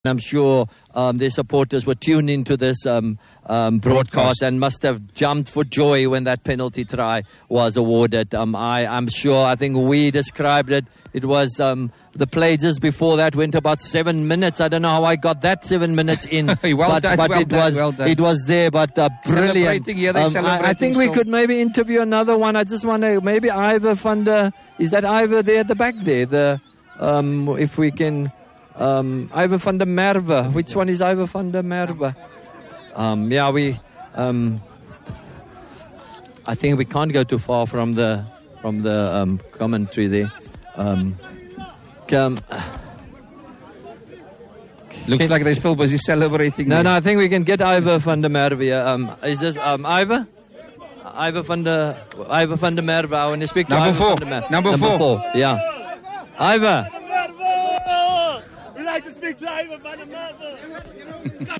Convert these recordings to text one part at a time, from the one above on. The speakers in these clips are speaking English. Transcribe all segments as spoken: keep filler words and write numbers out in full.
I'm sure um, their supporters were tuned into this um, um, broadcast, broadcast and must have jumped for joy when that penalty try was awarded. Um, I, I'm sure, I think we described it. It was um, the play just before that went about seven minutes. I don't know how I got that seven minutes in, well but, done, but well it done, was well done. it was there. But uh, brilliant. Here, um, I, I think we still. could maybe interview another one. I just want to maybe Ivor van der. Is that Ivor there at the back there? The um, if we can. Um, Ivor van der Merwe. Which one is Ivor van der Merwe? Um, yeah, we. Um, I think we can't go too far from the from the um, commentary there. Um, come. Looks like they're still busy celebrating. No, there. no. I think we can get Ivor van der Merwe. Um, is this um, Ivor? Ivor van der Ivor van der Merwe. I want to speak to Number Ivor four. van der Merwe. Number, Number four. four. Yeah. Ivor. We'd like to speak to Ivor van der Merwe.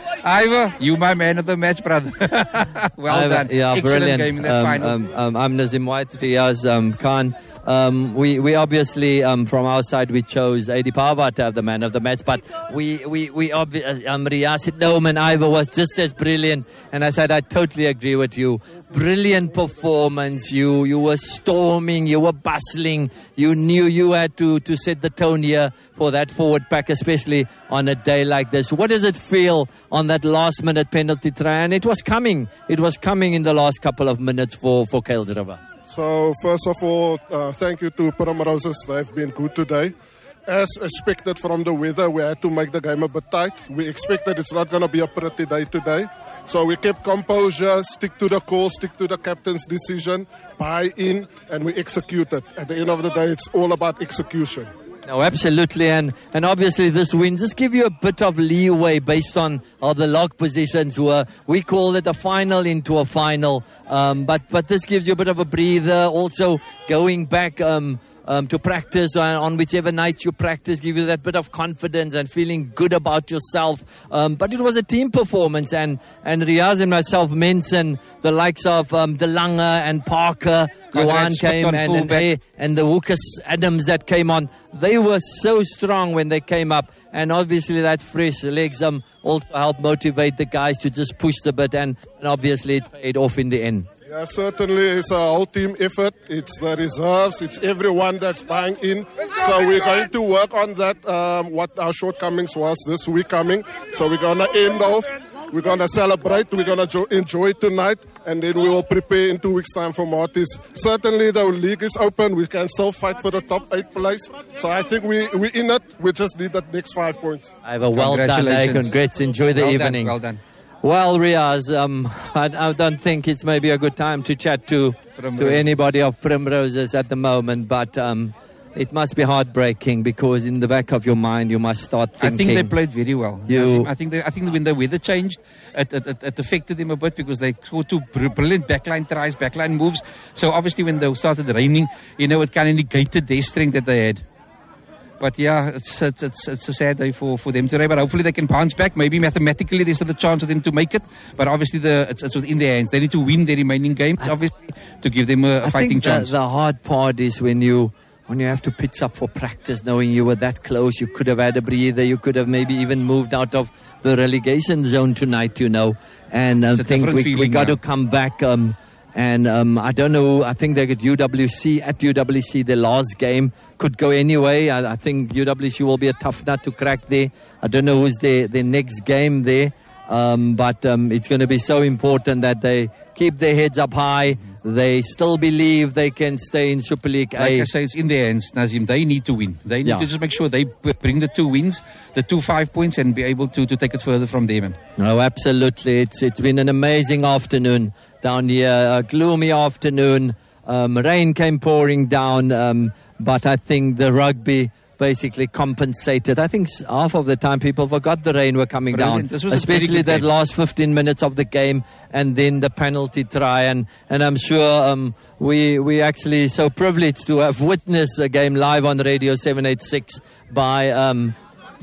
Ivor, you my man of the match, brother. well Ivor, done. Yeah, Excellent brilliant. game in that um, final. Um, um, I'm Nazim White, Riaz um, Khan. Um, we, we obviously, um, from our side, we chose Adi Pava to have the man of the match, but we, we, we obvi- um, Riaz said, no, man, Ivor was just as brilliant. And I said, I totally agree with you. Brilliant performance. You, you were storming, you were bustling. You knew you had to, to set the tone here for that forward pack, especially on a day like this. What does it feel on that last minute penalty try? And it was coming. It was coming in the last couple of minutes for, for Kuils River. So, first of all, uh, thank you to Primroses. They've been good today. As expected from the weather, we had to make the game a bit tight. We expected it's not going to be a pretty day today. So we kept composure, stick to the call, stick to the captain's decision, buy in, and we executed. At the end of the day, it's all about execution. No, absolutely, and and obviously this win just give you a bit of leeway based on how the log positions were. We call it a final into a final, um, but but this gives you a bit of a breather. Also, going back um, um, to practice on, on whichever night you practice, give you that bit of confidence and feeling good about yourself. Um, but it was a team performance, and and Riaz and myself mentioned the likes of um, De Lange and Parker. Luan came and, and, and the Lucas Adams that came on. They were so strong when they came up. And obviously that fresh legs um, also helped motivate the guys to just push the bit. And, and obviously it paid off in the end. Yeah, certainly it's a whole team effort. It's the reserves. It's everyone that's buying in. So we're going to work on that, um, what our shortcomings was this week coming. So we're going to end off. We're going to celebrate. We're going to enjoy tonight. And then we will prepare in two weeks' time for Martis. Certainly the league is open. We can still fight for the top eight place. So I think we, we're in it. We just need that next five points. I have a well done. Eh? Congrats. Enjoy the well evening. Done, well done. Well, Riaz, um, I, I don't think it's maybe a good time to chat to, to anybody of Primroses at the moment. But... Um, it must be heartbreaking because in the back of your mind you must start thinking. I think they played very well. You, I think they, I think when the weather changed, it, it, it, it affected them a bit because they scored two brilliant backline tries, backline moves. So obviously when they started raining, you know, it kind of negated their strength that they had. But yeah, it's it's it's, it's a sad day for, for them today. But hopefully they can bounce back. Maybe mathematically there's still a chance of them to make it. But obviously the it's, it's within their hands. They need to win their remaining games, obviously, to give them a, a fighting think chance. The, the hard part is when you. When you have to pitch up for practice, knowing you were that close, you could have had a breather, you could have maybe even moved out of the relegation zone tonight, you know. And I think we, we got now. to come back. Um, and um, I don't know, I think they got U W C, at U W C, the last game could go anyway. I, I think U W C will be a tough nut to crack there. I don't know who's their, their next game there. Um, but um, it's going to be so important that they keep their heads up high. They still believe they can stay in Super League A. Like I say, it's in their hands, Nazim. They need to win. They need yeah. to just make sure they bring the two wins, the two five points, and be able to, to take it further from there, man. Oh, absolutely. It's It's been an amazing afternoon down here, a gloomy afternoon. Um, rain came pouring down, um, but I think the rugby basically compensated. I think half of the time people forgot the rain were coming Brilliant. down, especially that game. Last fifteen minutes of the game and then the penalty try. And, and I'm sure um, we we actually so privileged to have witnessed a game live on Radio seven eighty-six by um,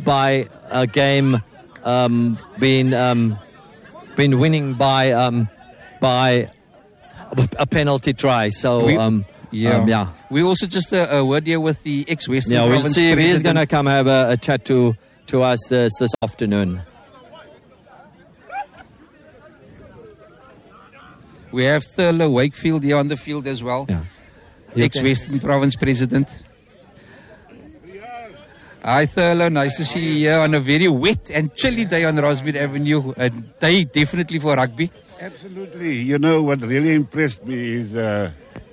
by a game um, being um, been winning by um, by a penalty try. So. We- um, Yeah. Um, yeah. We also just uh, a word here with the ex-Western Yeah, Province we'll see if he's president. going to come have a, a chat to to us this, this afternoon. We have Thurlow Wakefield here on the field as well. Yeah. Ex-Western Province President. Hi Thurlow, nice to see you here on a very wet and chilly day on Rosemead Avenue. A day definitely for rugby. Absolutely. You know, what really impressed me is uh,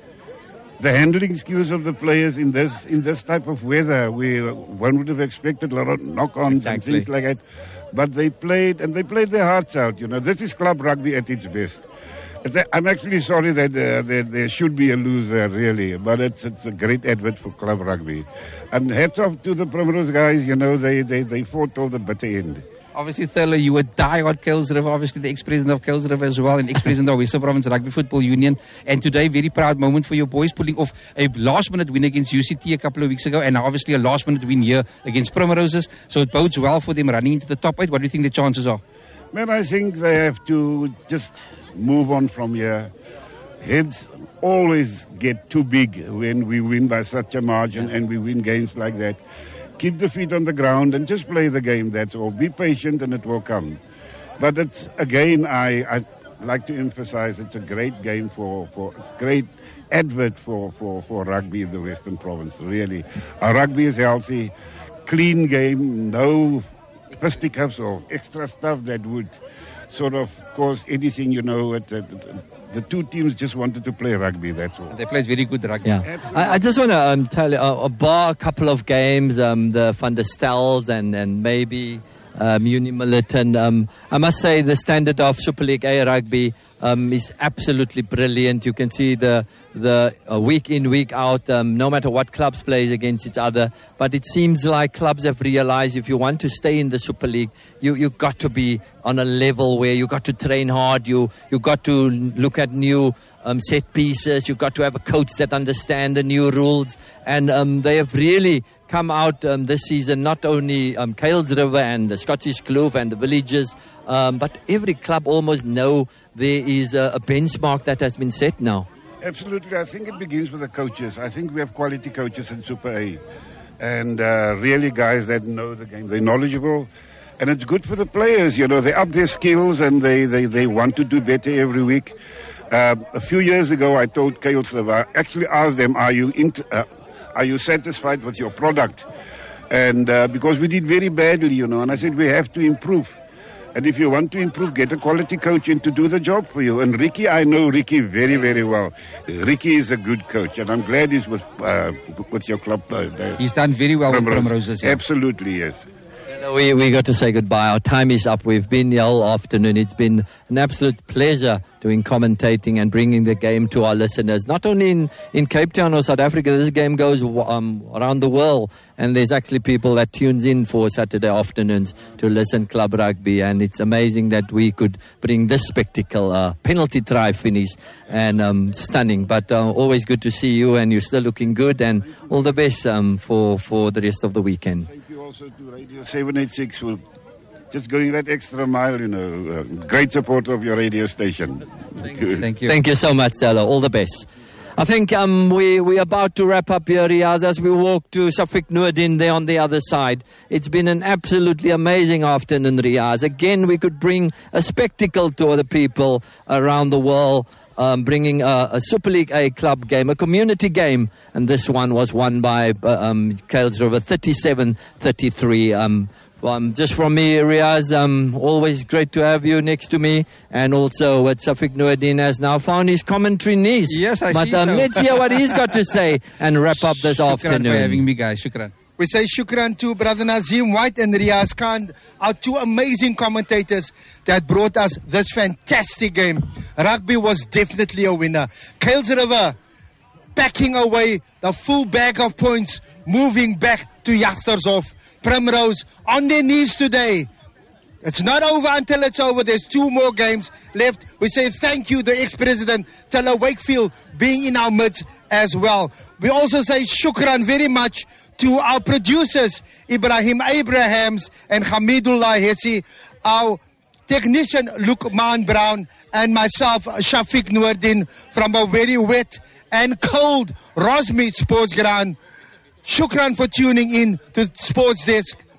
the handling skills of the players in this in this type of weather. We one would have expected a lot of knock-ons Exactly. and things like that. But they played, and they played their hearts out. You know, this is club rugby at its best. It's a, I'm actually sorry that uh, there, there should be a loser, really, but it's it's a great advert for club rugby. And hats off to the Primrose guys. You know, they they, they fought till the bitter end. Obviously, Thurlow, you were die-hard Kuils River, obviously the ex-president of Kuils River as well, and ex-president of Western Province Rugby Football Union. And today, very proud moment for your boys, pulling off a last-minute win against U C T a couple of weeks ago, and now obviously a last-minute win here against Primroses. So it bodes well for them running into the top eight. What do you think the chances are? Man, I think they have to just move on from here. Heads always get too big when we win by such a margin and we win games like that. Keep the feet on the ground and just play the game, that's all. Be patient and it will come. But it's, again, I, I like to emphasize it's a great game for, for great advert for, for, for rugby in the Western Province, really. Our rugby is healthy, clean game, no fisticuffs or extra stuff that would sort of cause anything, you know. It, it, it, the two teams just wanted to play rugby, that's all. They played very good rugby. Yeah, I, I just want to um, tell you, uh, bar a couple of games, um, the Van der Stels and, and maybe um, Uni Militant. Um, I must say the standard of Super League A rugby um, is absolutely brilliant. You can see the the uh, week in, week out, um, no matter what clubs play against each other. But it seems like clubs have realized if you want to stay in the Super League, you you got to be on a level where you got to train hard. You you got to look at new um, set pieces. You got to have a coach that understands the new rules. And um, they have really come out um, this season, not only um, Kuils River and the Scottish Kloof and the Villages, um, but every club almost know there is a, a benchmark that has been set now. Absolutely. I think it begins with the coaches. I think we have quality coaches in Super A. And uh, really guys that know the game. They're knowledgeable. And it's good for the players. You know, they up their skills and they, they, they want to do better every week. Uh, a few years ago, I told Kuils River, I actually asked them, are you, int- uh, are you satisfied with your product? And uh, because we did very badly, you know. And I said, we have to improve. And if you want to improve, get a quality coach in to do the job for you. And Ricky, I know Ricky very, very well. Ricky is a good coach, and I'm glad he's with uh, with your club. Uh, He's done very well Primrose. with Primroses. Yeah. Absolutely, yes. We we got to say goodbye. Our time is up. We've been here all afternoon. It's been an absolute pleasure doing commentating and bringing the game to our listeners. Not only in, in Cape Town or South Africa, this game goes um, around the world. And there's actually people that tunes in for Saturday afternoons to listen club rugby. And it's amazing that we could bring this spectacle, uh, penalty try finish, and um, stunning. But uh, always good to see you, and you're still looking good. And all the best um, for, for the rest of the weekend. Thank you also to Radio seven eighty-six for just going that extra mile, you know. Uh, great support of your radio station. Thank you. Thank you. Thank you so much, Stella. All the best. I think um, we, we're about to wrap up here, Riaz, as we walk to Shafiq Noordin there on the other side. It's been an absolutely amazing afternoon, Riaz. Again, we could bring a spectacle to the people around the world, um, bringing a, a Super League A club game, a community game. And this one was won by uh, um, Kuils River, thirty-seven thirty-three. Um, Um, just from me, Riaz, um, always great to have you next to me. And also, what Shafiq Noordin has now found his commentary niece. Yes, I but, see um, so. let's hear what he's got to say and wrap up this Shukran afternoon. for having me, guys. Shukran. We say shukran to Brother Nazim White and Riaz Khan, our two amazing commentators that brought us this fantastic game. Rugby was definitely a winner. Kuils River packing away the full bag of points, moving back to Jagtershof. Primrose on their knees today. It's not over until it's over. There's two more games left. We say thank you, the ex-president, Thurlow Wakefield, being in our midst as well. We also say shukran very much to our producers, Ibrahim Abrahams and Hamidullah Hessi, our technician, Lukman Brown, and myself, Shafiq Noordin, from a very wet and cold Rosemead Sports Ground. Shukran for tuning in to Sports Desk.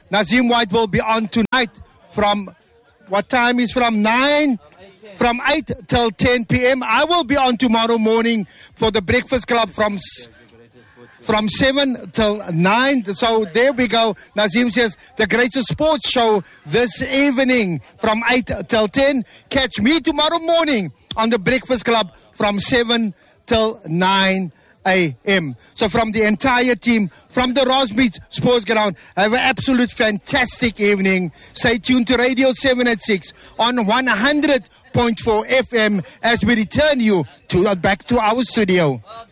Nazim White will be on tonight from, what time is from nine? From eight till ten p.m. I will be on tomorrow morning for the Breakfast Club from s- from seven till nine. So there we go. Nazim says the greatest sports show this evening from eight till ten. Catch me tomorrow morning on the Breakfast Club from seven till nine a.m. So from the entire team, from the Rosmeets Sports Ground, have an absolute fantastic evening. Stay tuned to Radio seven eighty-six on one hundred point four F M as we return you to uh, back to our studio.